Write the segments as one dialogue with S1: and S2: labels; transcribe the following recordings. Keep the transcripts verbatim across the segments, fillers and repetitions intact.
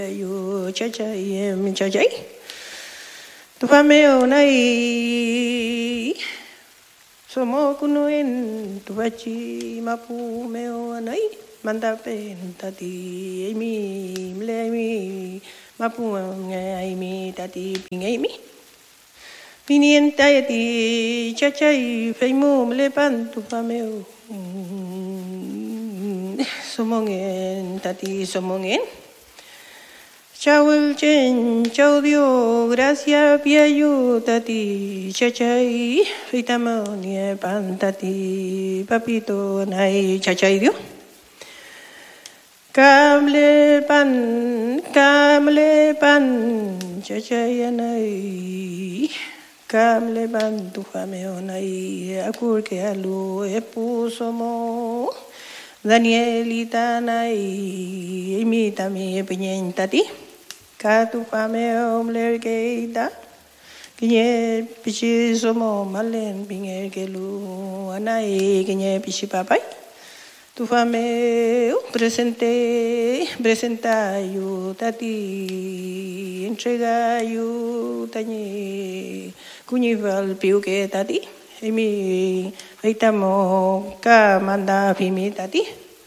S1: Yo chachai em chachai tu fameo nai somo kunoen tu bachi mapu meo nai manda pen tati mi mle mi mapu ngai mi tati pingai mi pinienta ti chachai feimu mle pan tu fameo somongen tati somongen. Chau el chen, chau Dios, gracias piayu tati, chachay, fitamonie pan tati, papito nai chachay Dios. Camle pan, camle pan, chachay anai, camle pan tu fameo nai, akur que alu epuso mo, Danielita nai, imita mi piñen tati. Katu fameo mlerkeita kinye pichi somo malen pinger kelu anai kinye pichi papai tu fameo presente presenta yu tati entrega yu tani kunyival piuke tati emi feitamo ka manda fimi tati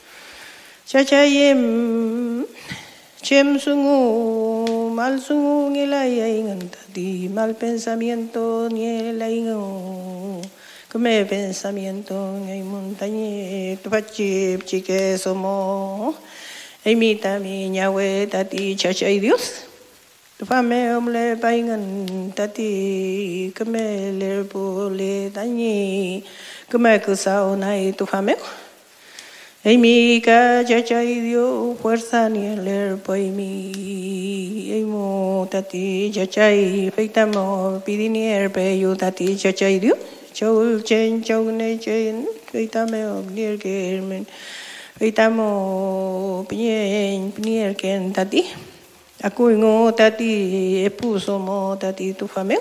S1: chachayem Chem sungu, mal sungu ni la ingan tati, mal pensamiento ni la ingan, come pensamiento ni montañe, tu pachi chique somo, emita mi ñawe tati chachay Dios, tu fame omle paingan tati, come le pole tañi, come kusao nai tu fame. Ay mi ka chachay Dios fuerza ni el erpo ay mi ay mo tati chachay feitamo pidini erpe yo tati chachay Dios chau chen chau ne chen feitame obnier que feitamo pinien pinien que tati aku ngo tati epuso mo tati tu fameo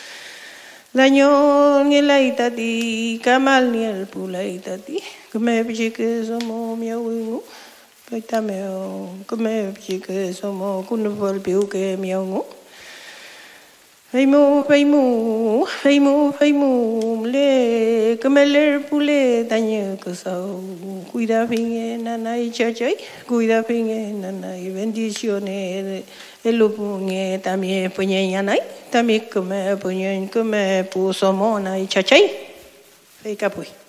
S1: Daño ni la itati, kamal ni el pula itati, come pique somo mi abuelo, paitameo, come pique somo kunufol piuke mi abuelo. Feimu, feimu, feimu, feimu, le, come le pule daño cosao, cuida finge nanay chachay, cuida finge nanay, bendiciones. El lupunge también puñe yanay, también come puñe come puso mona y chachay. Fei capui.